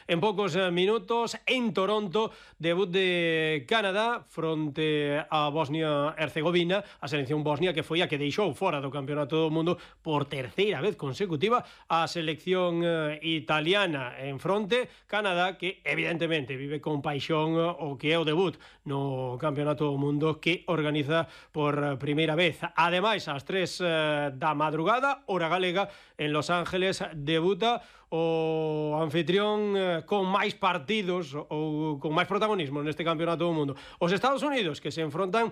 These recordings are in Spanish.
en poucos minutos en Toronto, debut de Canadá fronte a Bosnia-Herzegovina, a selección bosnia que foi a que deixou fora do Campeonato do Mundo por terceira vez consecutiva a selección italiana en fronte. Canadá que evidentemente vive con paixón o que é o debut no Campeonato do Mundo que organiza por primeira vez. Ademais, ás 3 da madrugada, hora galega, en Los Ángeles, debuta o anfitrión con máis partidos ou con máis protagonismo neste Campeonato do Mundo. Os Estados Unidos, que se enfrontan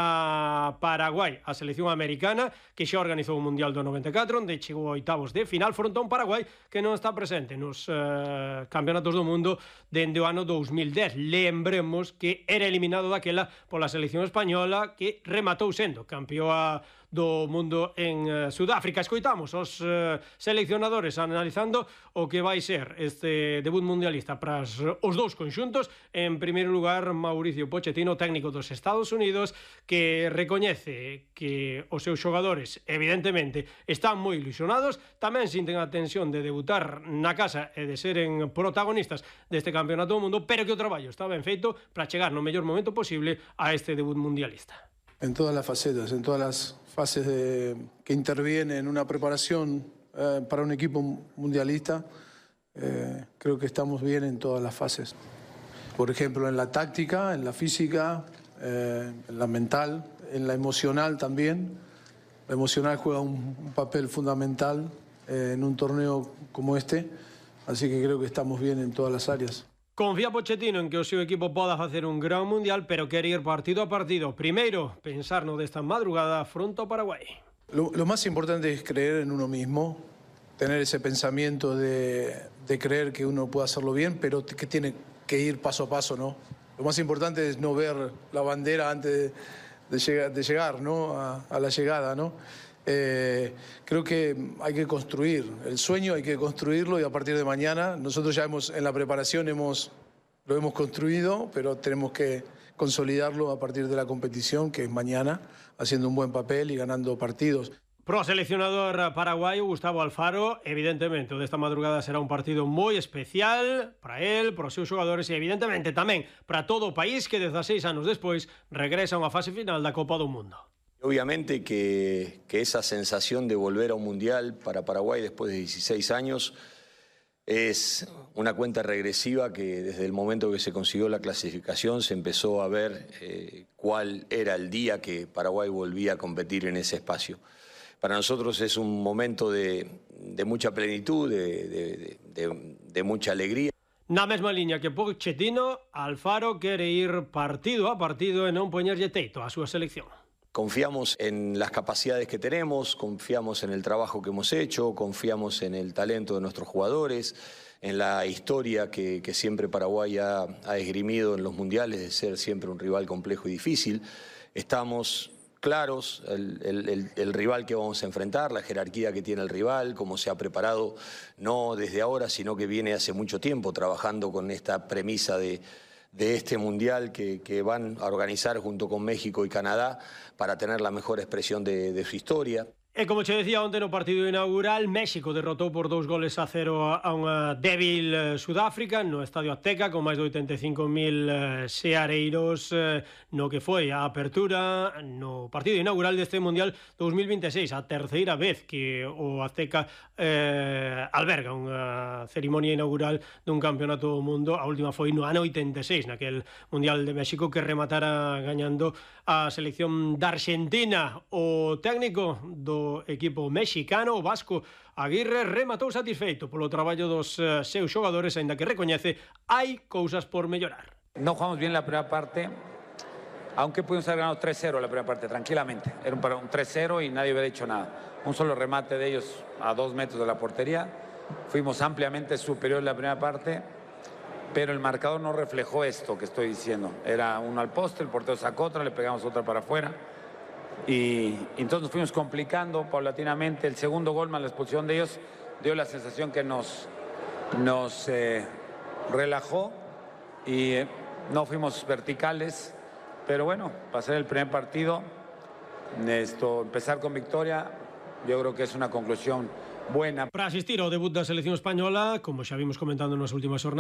a Paraguai, a selección americana, que xa organizou o Mundial do 94, onde chegou a oitavos de final, fronte a un Paraguai que non está presente nos Campeonatos do Mundo dende o ano 2010. Lembremos que era eliminado daquela pola selección española, que rematou sendo campeoa do mundo en Sudáfrica. Escoitamos os seleccionadores analizando o que vai ser este debut mundialista para os dous conxuntos. En primeiro lugar, Mauricio Pochettino, técnico dos Estados Unidos, que recoñece que os seus xogadores evidentemente están moi ilusionados, tamén sinten a tensión de debutar na casa e de seren protagonistas deste Campeonato do Mundo, pero que o traballo está ben feito para chegar no mellor momento posible a este debut mundialista. En todas las facetas, en todas las fases que interviene en una preparación para un equipo mundialista, creo que estamos bien en todas las fases. Por ejemplo, en la táctica, en la física, en la mental, en la emocional también. La emocional juega un papel fundamental en un torneo como este, así que creo que estamos bien en todas las áreas. Confía Pochettino en que o seu equipo poda facer un gran mundial, pero quere ir partido a partido. Primeiro, pensar no desta madrugada fronte ao Paraguai. Lo más importante es creer en uno mismo, tener ese pensamiento de creer que uno puede hacerlo bien, pero que tiene que ir paso a paso, ¿no? Lo más importante es no ver la bandera antes de llegar, ¿no? a la llegada, ¿no? Creo que hay que construir el sueño, hay que construirlo, y a partir de mañana nosotros ya en la preparación lo hemos construido, pero tenemos que consolidarlo a partir de la competición, que es mañana, haciendo un buen papel y ganando partidos. Pro seleccionador paraguaio Gustavo Alfaro, evidentemente o desta madrugada será un partido moi especial para él, para os seus xogadores e evidentemente tamén para todo o país que 16 anos despois regresa a unha fase final da Copa do Mundo. Obviamente que esa sensación de volver a un mundial para Paraguay después de 16 años es una cuenta regresiva que desde el momento que se consiguió la clasificación se empezó a ver cuál era el día que Paraguay volvía a competir en ese espacio. Para nosotros es un momento de mucha plenitud, de mucha alegría. Na mesma liña que Pochettino, Alfaro quere ir partido a partido e non poñerlle teito á súa selección. Confiamos en las capacidades que tenemos, confiamos en el trabajo que hemos hecho, confiamos en el talento de nuestros jugadores, en la historia que siempre Paraguay ha esgrimido en los mundiales de ser siempre un rival complejo y difícil. Estamos claros el rival que vamos a enfrentar, la jerarquía que tiene el rival, cómo se ha preparado, no desde ahora, sino que viene hace mucho tiempo trabajando con esta premisa de este mundial que van a organizar junto con México y Canadá para tener la mejor expresión de su historia. E como che decía onte no partido inaugural, México derrotou por 2-0 a unha débil Sudáfrica no Estadio Azteca con máis de 85.000 seareiros no que foi a apertura no partido inaugural deste Mundial 2026, a terceira vez que o Azteca alberga unha cerimonia inaugural dun campeonato do mundo. A última foi no ano 86, naquel Mundial de México que rematara gañando a selección da Argentina. O técnico do equipo mexicano, o vasco Aguirre, rematou satisfeito polo traballo dos seus xogadores, aínda que recoñece hai cousas por mellorar. No jugamos bien la primera parte, aunque pudimos haber ganado 3-0 la primera parte, tranquilamente. Era un 3-0 y nadie hubiera dicho nada. Un solo remate de ellos a 2 metros de la portería. Fuimos ampliamente superiores en la primera parte, pero el marcador no reflejó esto que estoy diciendo. Era uno al poste, el portero sacó otra, le pegamos otra para afuera. Y entonces nos fuimos complicando paulatinamente. El segundo gol más la expulsión de ellos dio la sensación que nos relajó y no fuimos verticales, pero bueno, pasar el primer partido, empezar con victoria, yo creo que es una conclusión buena. Para asistir ao debut da selección española, como xa vimos comentando nas últimas jornadas,